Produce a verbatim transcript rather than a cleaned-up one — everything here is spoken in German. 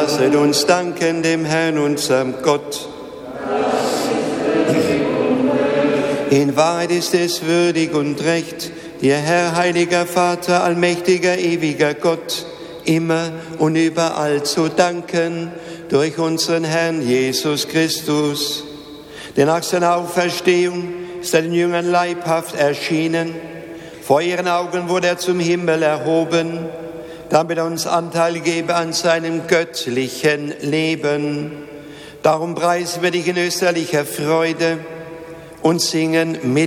Lasset uns danken dem Herrn, unserem Gott. In Wahrheit ist es würdig und recht, dir, Herr, heiliger Vater, allmächtiger, ewiger Gott, immer und überall zu danken durch unseren Herrn Jesus Christus. Denn nach seiner Auferstehung ist er den Jüngern leibhaft erschienen. Vor ihren Augen wurde er zum Himmel erhoben, damit er uns Anteil gebe an seinem göttlichen Leben. Darum preisen wir dich in österlicher Freude und singen mit